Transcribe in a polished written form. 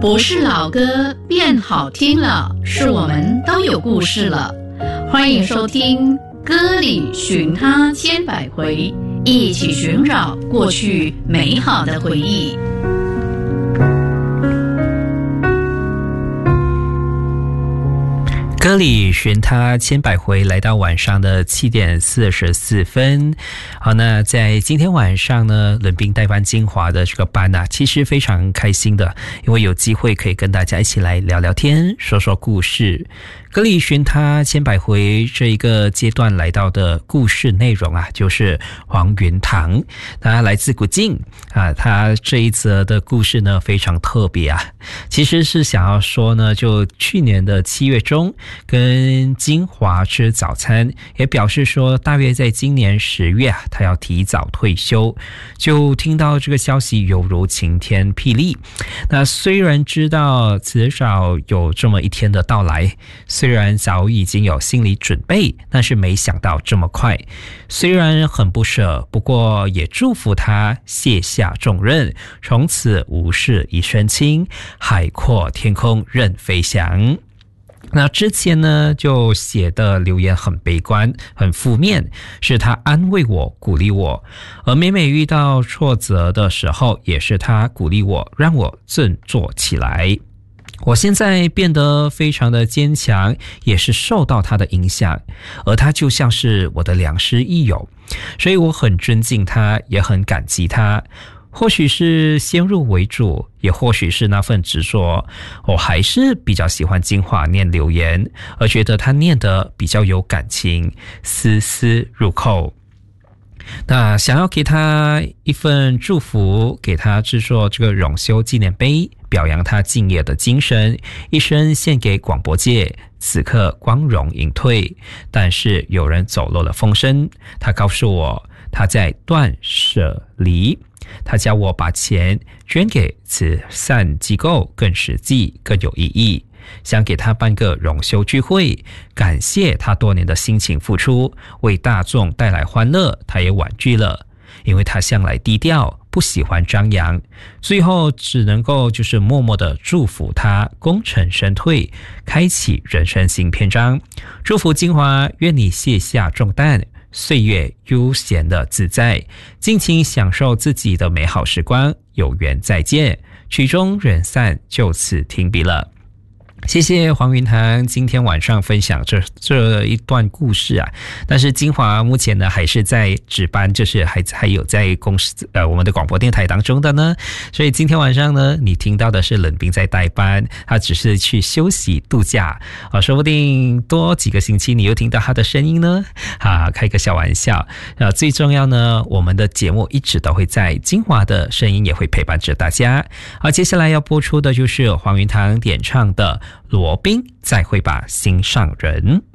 不是老歌变好听了，是我们都有故事了。欢迎收听《歌里寻他千百回》，一起寻找过去美好的回忆。 歌里寻他千百回，来到晚上的7点44分。好，那在今天晚上呢，伦宾代班精华的这个班啊，其实非常开心的，因为有机会可以跟大家一起来聊聊天，说说故事。歌里寻他千百回这一个阶段来到的故事内容啊，就是黄云堂，他来自古晋啊，他这一则的故事呢非常特别啊，其实是想要说呢，就去年的7月中跟金华吃早餐，也表示说大约在今年10月啊，他要提早退休，就听到这个消息犹如晴天霹雳。那虽然知道迟早有这么一天的到来，虽然早已经有心理准备，但是没想到这么快。虽然很不舍，不过也祝福他卸下重任，从此无事一身轻，海阔天空任飞翔。那之前呢，就写的留言很悲观，很负面，是他安慰我，鼓励我，而每每遇到挫折的时候，也是他鼓励我，让我振作起来。我现在变得非常的坚强，也是受到他的影响，而他就像是我的良师益友，所以我很尊敬他，也很感激他。或许是先入为主，也或许是那份执着，我还是比较喜欢金华念留言，而觉得他念得比较有感情，丝丝入扣。那想要给他一份祝福，给他制作这个永修纪念碑，表扬他敬业的精神，一生献给广播界，此刻光荣隐退。但是有人走漏了风声，他告诉我他在断舍离，他教我把钱捐给慈善机构，更实际更有意义。想给他办个永修聚会，感谢他多年的辛勤付出，为大众带来欢乐，他也婉拒了，因为他向来低调，不喜欢张扬。最后只能够就是默默的祝福他功成身退，开启人生新篇章。祝福金华，愿你卸下重担，岁月悠闲的自在，尽情享受自己的美好时光。有缘再见，曲终人散，就此停笔了。谢谢黄云堂今天晚上分享这一段故事啊，但是金华目前呢还是在值班，就是还有在我们的广播电台当中的呢，所以今天晚上呢你听到的是冷冰在代班，他只是去休息度假啊，说不定多几个星期你又听到他的声音呢啊，开个小玩笑啊，最重要呢，我们的节目一直都会在，金华的声音也会陪伴着大家。好，接下来要播出的就是黄云堂点唱的罗宾再会吧心上人。